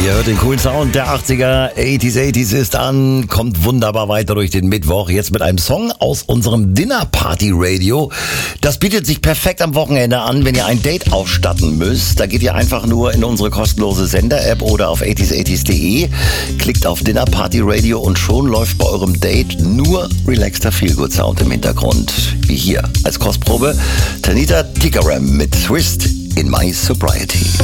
Ihr hört den coolen Sound der 80er, 80s ist an, kommt wunderbar weiter durch den Mittwoch. Jetzt mit einem Song aus unserem Dinner Party Radio. Das bietet sich perfekt am Wochenende an, wenn ihr ein Date ausstatten müsst. Da geht ihr einfach nur in unsere kostenlose Sender-App oder auf 80s80s.de, klickt auf Dinner Party Radio und schon läuft bei eurem Date nur relaxter Feelgood-Sound im Hintergrund. Wie hier als Kostprobe Tanita Tikaram mit Twist in My Sobriety.